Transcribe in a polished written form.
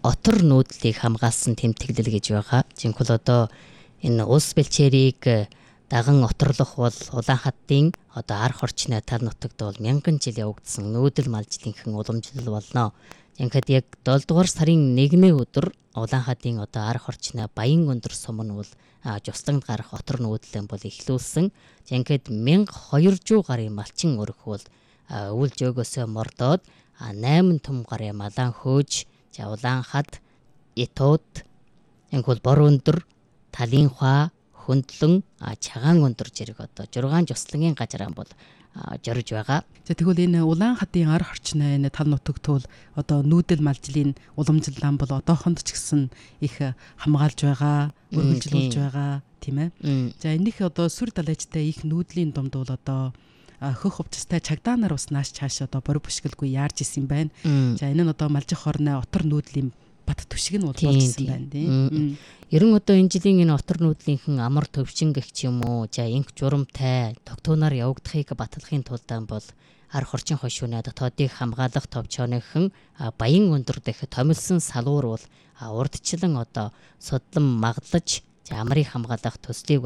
отор нүүдлийг хамгаалсан тэмдэглэл гэж байгаа. Жинхэнэ одоо энэ улс бэлчээрийг даган оторлох бол Улаанхаттын одоо арх орчны тал нутагт бол мянган жил явагдсан нүүдэл малжлынхан уламжлал болно. Ингээд яг 7 дугаар сарын 1-ний өдөр Улаанхаттын одоо арх орчны Баян өндөр сум нь бол жуслагт гарах отор нүүдлэн бол эхлүүлсэн. Ингээд 1200 гарын малчин өрх бол үйл жөөгөөсөө мордоод 8 том гарын малан хөөж Улаанхад Итууд ингээд бор өндөр Талынхаа хөндлөн чагаан өндөр зэрэг одоо 6 жуслагийн газар бол жорж байгаа. За тэгвэл энэ Улаанхаттын арх орчны энэ тал нутагт бол одоо нүүдэл малжлын уламжлалан бол одоохонд ч гэсэн их хамгаалж байгаа, өргөжлүүлж байгаа тийм ээ. За энэних одоо сүр далайчтай их нүүдлийн думд бол одоо хөх хувцастай чагдаанаар бас нааш цааш одоо бор бүшгэлгүй яарж исэн байна. За энэ нь одоо малжих хорны отор нүүдлийн бат түшиг нь бол болжсэн байна тийм. Ерөн одоо энэ жилийн энэ отор нүүдлийнхэн амар төвчин гэх юм уу, за инх журамтай тогтооноор явагдахыг батлахын тулд бол арх орчин хошууны дотоодыг хамгаалах товчооныхан Баян өндөр дэх томилсон салуур бол урдчлан одоо судлан маглаж амрыг хамгаалах төслийг